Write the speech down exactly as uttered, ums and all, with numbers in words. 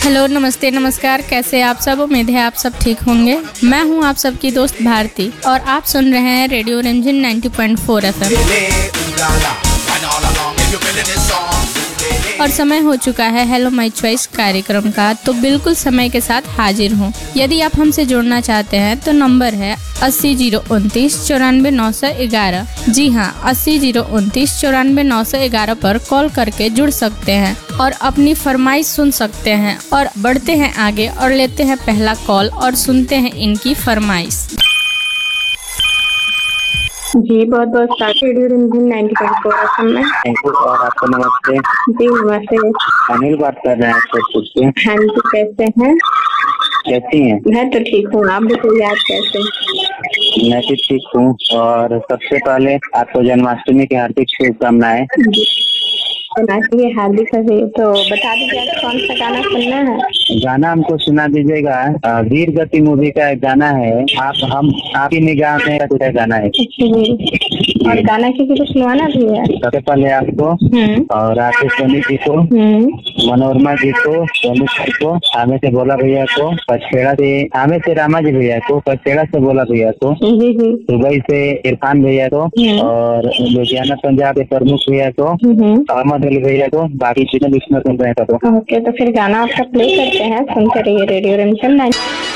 Hello, नमस्ते, नमस्कार। कैसे आप सब? उम्मीद है आप सब ठीक होंगे। मैं हूं आप सबकी दोस्त भारती और आप सुन रहे हैं रेडियो रंजन नब्बे पॉइंट चार एफएम। और समय हो चुका है हेलो माय चॉइस कार्यक्रम का, तो बिल्कुल समय के साथ हाजिर हूँ। यदि आप हमसे जुड़ना चाहते हैं तो नंबर है अस्सी जीरो उनतीस चौरानवे नौ सौ ग्यारह। जी हाँ, अस्सी जीरो उनतीस चौरानवे नौ सौ ग्यारह पर कॉल करके जुड़ सकते हैं और अपनी फरमाइश सुन सकते हैं। और बढ़ते हैं आगे और लेते हैं पहला कॉल और सुनते हैं इनकी फरमाइश। जी बहुत बहुत स्वागत है रेडियो रंजन नब्बे पॉइंट चार एफएम में। Thank you. और आपको नमस्ते। जी नमस्ते। अनिल बात कर रहे हैं कोटपुर से। हाँ जी, कैसे हैं? कैसी हैं? मैं तो ठीक हूँ, आप बताइए आप कैसे हैं? मैं भी ठीक हूँ। और सबसे पहले आपको जन्माष्टमी की हार्दिक शुभकामनाएं। जन्माष्टमी हार्दिक है, तो बता दीजिए आप कौन सा गाना सुनना है? गाना हमको सुना दीजिएगा। वीर गति मूवी का एक गाना है, आप हम आपकी निगाह में कुछ गाना है। और गाना किसी को सुनवाना भी है? सबसे पहले आपको और राकेश सोनी जी को, मनोरमा जी को, सोनू जी को, आमे से बोला भैया को, पचखेड़ा से आमे से रामा जी भैया को, पचखेड़ा से बोला भैया को, दुबई से इरफान भैया को, और लुधियाना पंजाब के प्रमुख भैया को, अहमद अली भैया को, बाकी जितने लिस्टनर सुन रहे हैं। ओके, तो फिर गाना आपका प्ले करते हैं, सुनते रहिए रेडियो रंजन।